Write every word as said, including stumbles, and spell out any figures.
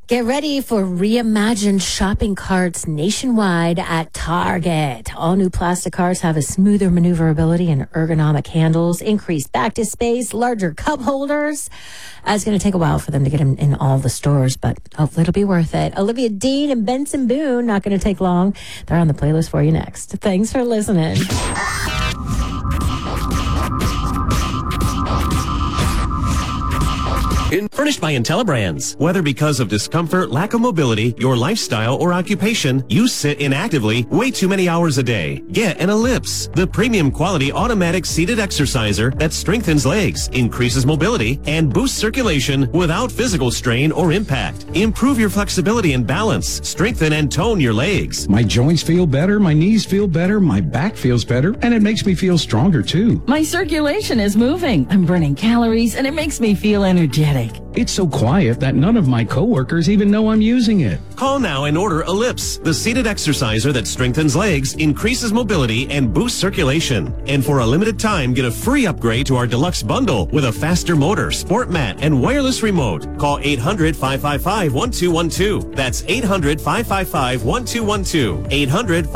Get ready for reimagined shopping carts nationwide at Target. All new plastic carts have a smoother maneuverability and ergonomic handles, increased back to space, larger cup holders. Uh, it's going to take a while for them to get them in all the stores, but hopefully it'll be worth it. Olivia Dean and Benson Boone, not going to take long. They're on the playlist for you next. Thanks for listening. In, furnished by IntelliBrands. Whether because of discomfort, lack of mobility, your lifestyle, or occupation, you sit inactively way too many hours a day. Get an Ellipse, the premium quality automatic seated exerciser that strengthens legs, increases mobility, and boosts circulation without physical strain or impact. Improve your flexibility and balance. Strengthen and tone your legs. My joints feel better, my knees feel better, my back feels better, and it makes me feel stronger too. My circulation is moving. I'm burning calories, and it makes me feel energetic. It's so quiet that none of my coworkers even know I'm using it. Call now and order Ellipse, the seated exerciser that strengthens legs, increases mobility, and boosts circulation. And for a limited time, get a free upgrade to our deluxe bundle with a faster motor, sport mat, and wireless remote. Call eight hundred, five five five, one two one two. That's eight hundred, five five five, one two one two. eight hundred